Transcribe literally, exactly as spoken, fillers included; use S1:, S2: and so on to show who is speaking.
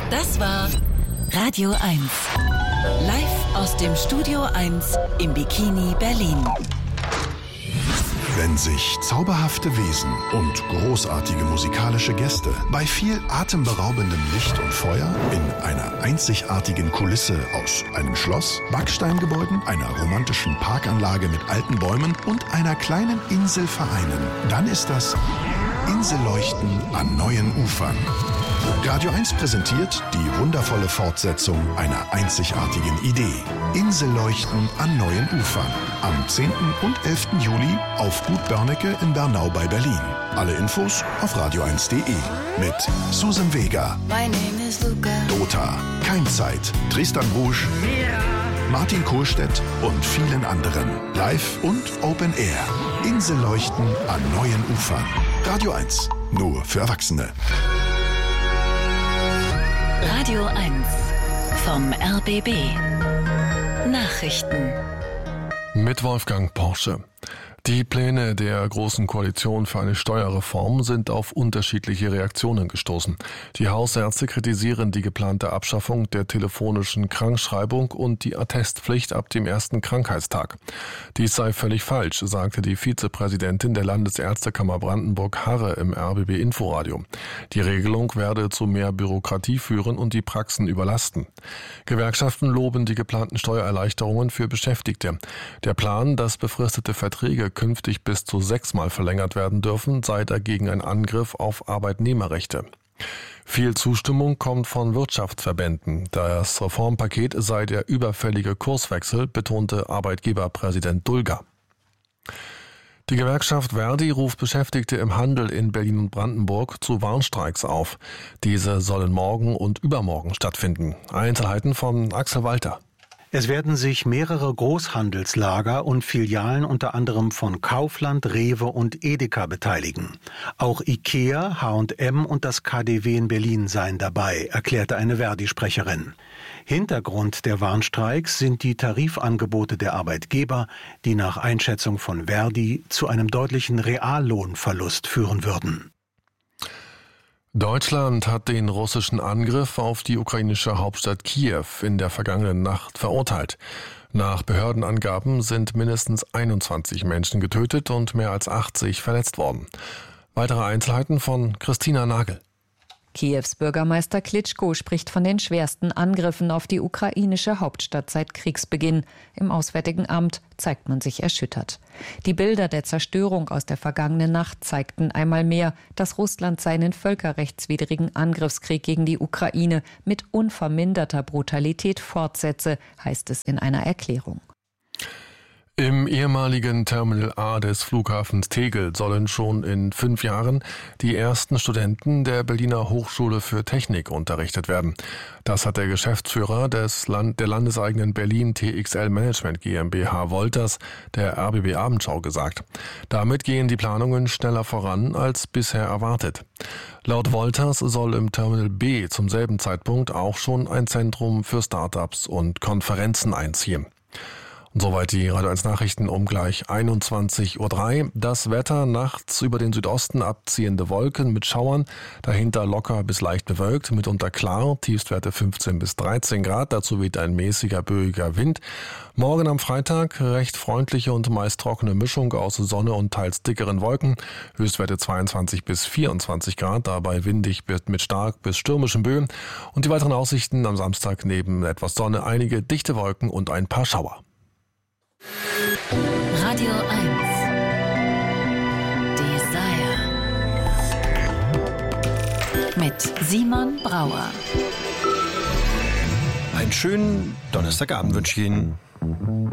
S1: Das war Radio eins. Live aus dem Studio eins im Bikini Berlin.
S2: Wenn sich zauberhafte Wesen und großartige musikalische Gäste bei viel atemberaubendem Licht und Feuer in einer einzigartigen Kulisse aus einem Schloss, Backsteingebäuden, einer romantischen Parkanlage mit alten Bäumen und einer kleinen Insel vereinen, dann ist das Inselleuchten an neuen Ufern. Radio eins präsentiert die wundervolle Fortsetzung einer einzigartigen Idee. Inselleuchten an neuen Ufern. Am zehnten und elften Juli auf Gut Börnecke in Bernau bei Berlin. Alle Infos auf radio eins punkt de mit Susan Vega,
S3: My name is Luca.
S2: Dota, Keimzeit, Tristan Rouge, Martin Kohlstedt und vielen anderen. Live und Open Air. Inselleuchten an neuen Ufern. Radio eins, nur für Erwachsene.
S1: Radio eins vom R B B. Nachrichten.
S4: Mit Wolfgang Porsche. Die Pläne der Großen Koalition für eine Steuerreform sind auf unterschiedliche Reaktionen gestoßen. Die Hausärzte kritisieren die geplante Abschaffung der telefonischen Krankschreibung und die Attestpflicht ab dem ersten Krankheitstag. Dies sei völlig falsch, sagte die Vizepräsidentin der Landesärztekammer Brandenburg Harre im R B B Inforadio. Die Regelung werde zu mehr Bürokratie führen und die Praxen überlasten. Gewerkschaften loben die geplanten Steuererleichterungen für Beschäftigte. Der Plan, dass befristete Verträge künftig bis zu sechsmal verlängert werden dürfen, sei dagegen ein Angriff auf Arbeitnehmerrechte. Viel Zustimmung kommt von Wirtschaftsverbänden. Das Reformpaket sei der überfällige Kurswechsel, betonte Arbeitgeberpräsident Dulger. Die Gewerkschaft Verdi ruft Beschäftigte im Handel in Berlin und Brandenburg zu Warnstreiks auf. Diese sollen morgen und übermorgen stattfinden. Einzelheiten von Axel Walter.
S5: Es werden sich mehrere Großhandelslager und Filialen unter anderem von Kaufland, Rewe und Edeka beteiligen. Auch Ikea, H und M und das K D W in Berlin seien dabei, erklärte eine Verdi-Sprecherin. Hintergrund der Warnstreiks sind die Tarifangebote der Arbeitgeber, die nach Einschätzung von Verdi zu einem deutlichen Reallohnverlust führen würden.
S4: Deutschland hat den russischen Angriff auf die ukrainische Hauptstadt Kiew in der vergangenen Nacht verurteilt. Nach Behördenangaben sind mindestens einundzwanzig Menschen getötet und mehr als achtzig verletzt worden. Weitere Einzelheiten von Christina Nagel.
S6: Kiews Bürgermeister Klitschko spricht von den schwersten Angriffen auf die ukrainische Hauptstadt seit Kriegsbeginn. Im Auswärtigen Amt zeigt man sich erschüttert. Die Bilder der Zerstörung aus der vergangenen Nacht zeigten einmal mehr, dass Russland seinen völkerrechtswidrigen Angriffskrieg gegen die Ukraine mit unverminderter Brutalität fortsetze, heißt es in einer Erklärung.
S4: Im ehemaligen Terminal A des Flughafens Tegel sollen schon in fünf Jahren die ersten Studenten der Berliner Hochschule für Technik unterrichtet werden. Das hat der Geschäftsführer des Land, der landeseigenen Berlin T X L Management GmbH Wolters der R B B Abendschau gesagt. Damit gehen die Planungen schneller voran als bisher erwartet. Laut Wolters soll im Terminal B zum selben Zeitpunkt auch schon ein Zentrum für Startups und Konferenzen einziehen. Und soweit die Radio eins Nachrichten um gleich einundzwanzig Uhr drei. Das Wetter: nachts über den Südosten abziehende Wolken mit Schauern, dahinter locker bis leicht bewölkt, mitunter klar, Tiefstwerte fünfzehn bis dreizehn Grad, dazu weht ein mäßiger böiger Wind. Morgen am Freitag recht freundliche und meist trockene Mischung aus Sonne und teils dickeren Wolken, Höchstwerte zweiundzwanzig bis vierundzwanzig Grad, dabei windig mit stark bis stürmischen Böen. Und die weiteren Aussichten am Samstag: neben etwas Sonne einige dichte Wolken und ein paar Schauer.
S1: Radio eins. Desire. Mit Simon Brauer.
S7: Einen schönen Donnerstagabend wünsche ich Ihnen.